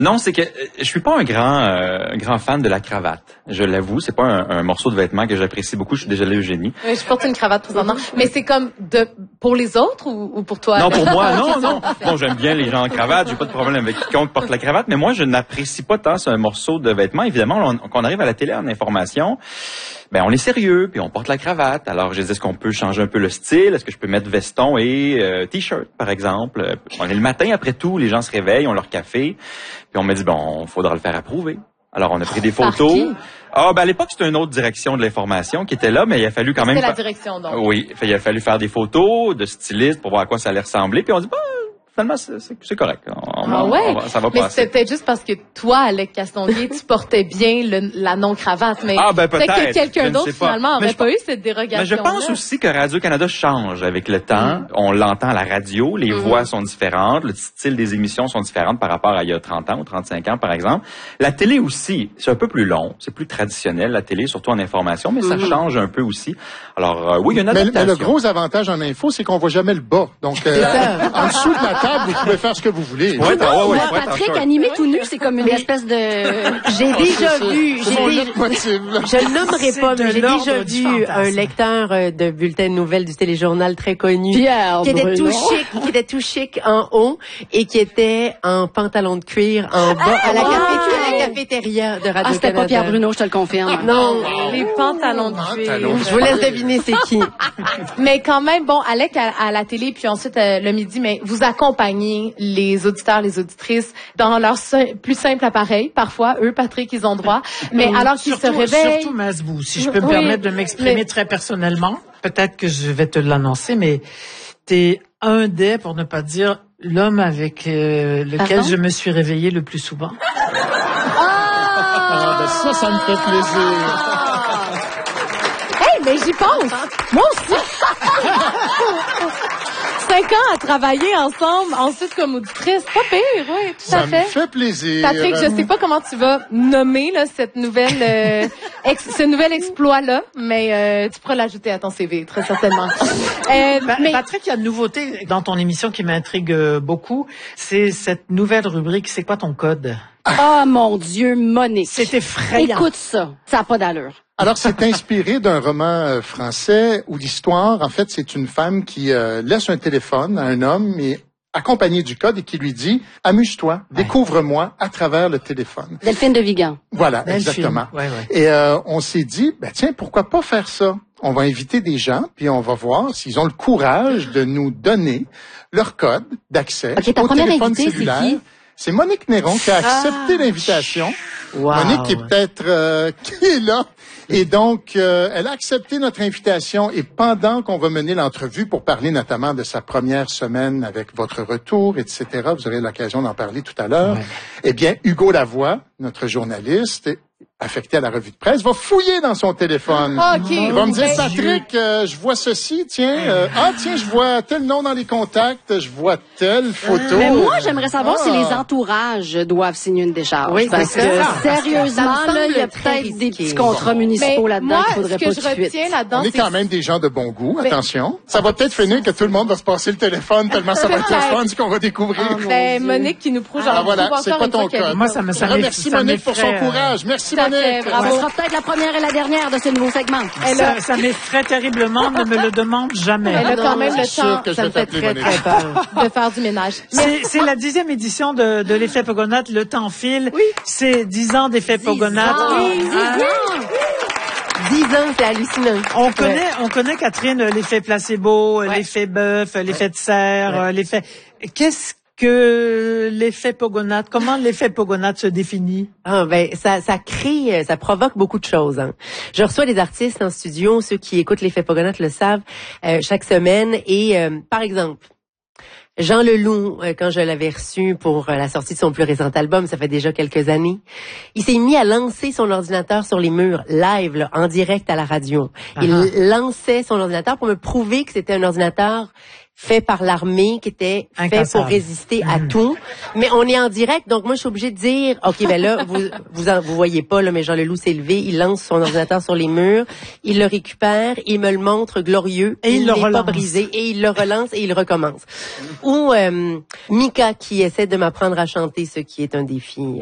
Non, c'est que je suis pas un grand fan de la cravate. Je l'avoue, c'est pas un morceau de vêtement que j'apprécie beaucoup. Je suis désolé, Eugénie. Oui, je porte une cravate présentement. Mais c'est comme pour les autres ou pour toi? Non, pour moi, non. Bon, j'aime bien les gens en cravate. J'ai pas de problème avec quiconque porte la cravate. Mais moi, je n'apprécie pas tant ce morceau de vêtement. Évidemment, quand on arrive à la télé en information, ben on est sérieux, puis on porte la cravate. Alors, je dis, est-ce qu'on peut changer un peu le style? Est-ce que je peux mettre veston et t-shirt, par exemple? On est le matin, après tout, les gens se réveillent, ont leur café, puis on me dit, bon, faudra le faire approuver. Alors, on a pris des photos. À l'époque, c'était une autre direction de l'information qui était là, mais il a fallu quand même... C'était la direction, donc. Oui, il a fallu faire des photos de stylistes pour voir à quoi ça allait ressembler, puis on dit, finalement, c'est correct. Ça va passer. Mais c'était juste parce que toi, Alec Castonguay, tu portais bien la non-cravate. Mais peut-être que quelqu'un d'autre, finalement, n'aurait pas eu cette dérogation. Mais je pense aussi que Radio-Canada change avec le temps. On l'entend à la radio, les voix sont différentes, le style des émissions sont différentes par rapport à il y a 30 ans ou 35 ans, par exemple. La télé aussi, c'est un peu plus long, c'est plus traditionnel, la télé, surtout en information, mais ça change un peu aussi. Alors, oui, il y a une adaptation. Mais le gros avantage en info, c'est qu'on voit jamais le bas. Donc, en dessous de la table, vous pouvez faire ce que vous voulez. Patrick animé tout nu, c'est comme une espèce de... J'ai déjà vu... Je le nommerai pas, mais j'ai déjà vu un lecteur de bulletin de nouvelles du téléjournal très connu qui était tout chic en haut et qui était en pantalon de cuir en bas à la cafétéria de Radio-Canada. C'était pas Pierre Bruno, je te le confirme. Non, les pantalons de cuir. Je vous laisse deviner c'est qui. Mais quand même, bon, Alec à la télé, puis ensuite le midi, mais vous accompagnez les auditeurs, les auditrices dans leur plus simple appareil. Parfois, eux, Patrick, ils ont droit. Mais alors qu'ils se réveillent... Surtout Masbou, si je peux me permettre de m'exprimer très personnellement, peut-être que je vais te l'annoncer, mais t'es un des, pour ne pas dire, l'homme avec lequel je me suis réveillée le plus souvent. Ça me fait plaisir. Hey, mais j'y pense. Moi aussi. 5 ans à travailler ensemble, ensuite comme auditrice. Pas pire, oui, tout à fait. Ça me fait plaisir. Patrick, je sais pas comment tu vas nommer là, cette nouvelle, ce nouvel exploit-là, mais tu pourras l'ajouter à ton CV, très certainement. Mais Patrick, il y a une nouveauté dans ton émission qui m'intrigue beaucoup. C'est cette nouvelle rubrique, c'est quoi ton code? Oh mon Dieu, Monique. C'est effrayant. Écoute ça, ça n'a pas d'allure. Alors, c'est inspiré d'un roman français où l'histoire, en fait, c'est une femme qui laisse un téléphone à un homme et accompagné du code et qui lui dit « Amuse-toi, découvre-moi à travers le téléphone. » Delphine de Vigan. Voilà, exactement. Ouais. Et on s'est dit, tiens, pourquoi pas faire ça? On va inviter des gens, puis on va voir s'ils ont le courage de nous donner leur code d'accès au téléphone cellulaire. C'est qui? C'est Monique Néron qui a accepté l'invitation. Wow. Monique qui est peut-être qui est là. Et donc, elle a accepté notre invitation et pendant qu'on va mener l'entrevue pour parler notamment de sa première semaine avec votre retour, etc., vous aurez l'occasion d'en parler tout à l'heure, eh bien, Hugo Lavoie, notre journaliste, affecté à la revue de presse, va fouiller dans son téléphone. Il va me dire, Patrick, je vois ceci, tiens, je vois tel nom dans les contacts, je vois telle photo. Mais moi, j'aimerais savoir si les entourages doivent signer une décharge. Oui, parce que sérieusement, là, il y a peut-être des petits contrats municipaux là-dedans qu'il faudrait pas tout de suite. On est quand même des gens de bon goût, attention. Ça va peut-être finir que tout le monde va se passer le téléphone tellement ça va être le fun ce qu'on va découvrir. Monique qui nous prouve voilà, c'est pas ton cas. Moi, ça me Merci Monique pour son courage. Merci Monique. Bravo. Ça sera peut-être la première et la dernière de ce nouveau segment. Ça m'effraie terriblement, ne me le demande jamais. Elle a quand même le temps, ça me fait très peur, de faire du ménage. C'est la 10e édition de l'effet Pogonat. Le temps file. Oui. C'est 10 ans d'effet Pogonat. 10 ans, c'est hallucinant. On connaît, Catherine, l'effet placebo, l'effet bœuf, l'effet de serre, l'effet... Qu'est-ce que l'effet Pogonat, comment l'effet Pogonat se définit? Ça crée, ça provoque beaucoup de choses. Hein. Je reçois des artistes en studio, ceux qui écoutent l'effet Pogonat le savent, chaque semaine. Et par exemple, Jean Leloup, quand je l'avais reçu pour la sortie de son plus récent album, ça fait déjà quelques années, il s'est mis à lancer son ordinateur sur les murs, live, là, en direct à la radio. Il lançait son ordinateur pour me prouver que c'était un ordinateur fait par l'armée, qui était fait pour résister à tout. Mais on est en direct, donc moi, je suis obligée de dire, OK, ben là, vous voyez pas, là, mais Jean Leloup s'est levé, il lance son ordinateur sur les murs, il le récupère, il me le montre glorieux, et il n'est pas brisé, et il le relance et il recommence. Ou Mika qui essaie de m'apprendre à chanter, ce qui est un défi.